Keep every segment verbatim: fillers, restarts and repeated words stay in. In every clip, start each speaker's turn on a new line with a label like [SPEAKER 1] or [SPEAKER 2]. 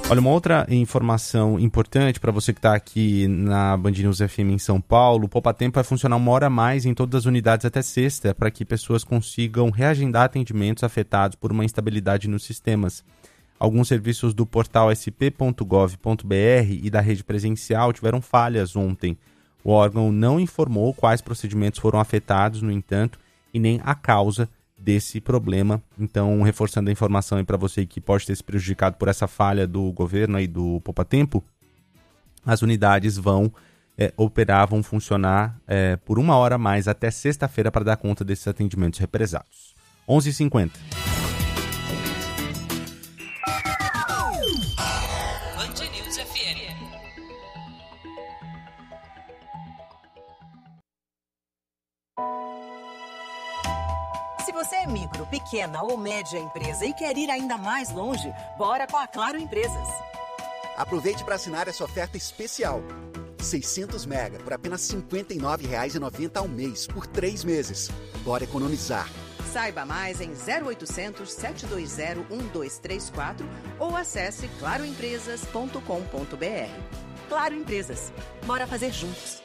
[SPEAKER 1] Olha, uma outra informação importante para você que está aqui na Band News F M em São Paulo, o Poupa Tempo vai funcionar uma hora a mais em todas as unidades até sexta, para que pessoas consigam reagendar atendimentos afetados por uma instabilidade nos sistemas. Alguns serviços do portal s p ponto gov ponto b r e da rede presencial tiveram falhas ontem. O órgão não informou quais procedimentos foram afetados, no entanto, e nem a causa desse problema. Então, reforçando a informação aí para você que pode ter se prejudicado por essa falha do governo aí do Poupa Tempo, as unidades vão é, operar, vão funcionar é, por uma hora a mais até sexta-feira para dar conta desses atendimentos represados. onze e cinquenta.
[SPEAKER 2] Band News F M.
[SPEAKER 3] Se você é micro, pequena ou média empresa e quer ir ainda mais longe, bora com a Claro Empresas.
[SPEAKER 4] Aproveite para assinar essa oferta especial. seiscentos mega por apenas cinquenta e nove reais e noventa centavos ao mês, por três meses. Bora economizar.
[SPEAKER 3] Saiba mais em zero oitocentos, sete dois zero, um dois três quatro ou acesse claro empresas ponto com ponto b r. Claro Empresas. Bora fazer juntos.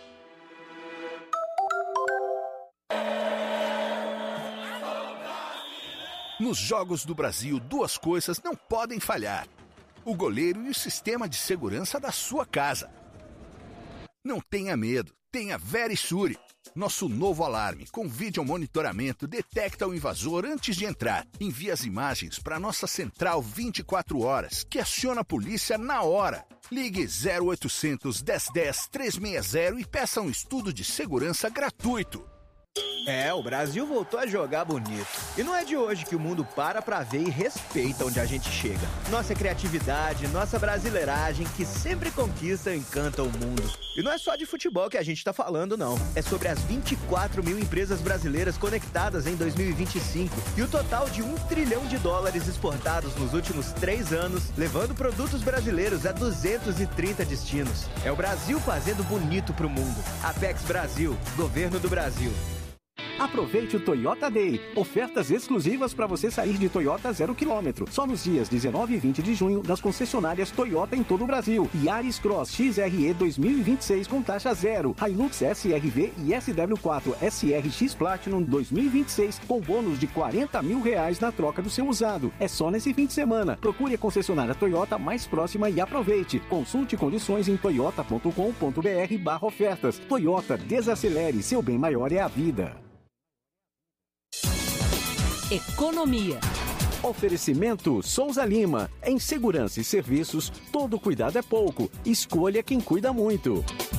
[SPEAKER 5] Nos Jogos do Brasil, duas coisas não podem falhar: o goleiro e o sistema de segurança da sua casa. Não tenha medo, tenha Verisure. Nosso novo alarme com vídeo monitoramento detecta o invasor antes de entrar. Envia as imagens para nossa central vinte e quatro horas, que aciona a polícia na hora. Ligue zero oitocentos, dez dez, trezentos e sessenta e peça um estudo de segurança gratuito.
[SPEAKER 6] É, o Brasil voltou a jogar bonito. E não é de hoje que o mundo para pra ver e respeita onde a gente chega. Nossa criatividade, nossa brasileiragem, que sempre conquista e encanta o mundo. E não é só de futebol que a gente tá falando, não. É sobre as vinte e quatro mil empresas brasileiras conectadas em dois mil e vinte e cinco e o total de um trilhão de dólares exportados nos últimos três anos, levando produtos brasileiros a duzentos e trinta destinos. É o Brasil fazendo bonito pro mundo. Apex Brasil, Governo do Brasil.
[SPEAKER 7] Aproveite o Toyota Day. Ofertas exclusivas para você sair de Toyota zero quilômetro. Só nos dias dezenove e vinte de junho das concessionárias Toyota em todo o Brasil. Yaris Cross X R E dois mil e vinte e seis com taxa zero. Hilux S R V e S W quatro S R X Platinum dois mil e vinte e seis com bônus de quarenta mil reais na troca do seu usado. É só nesse fim de semana. Procure a concessionária Toyota mais próxima e aproveite. Consulte condições em toyota ponto com ponto b r barra ofertas. Toyota, desacelere. Seu bem maior é a vida.
[SPEAKER 2] Economia.
[SPEAKER 7] Oferecimento Souza Lima. Em segurança e serviços, todo cuidado é pouco. Escolha quem cuida muito.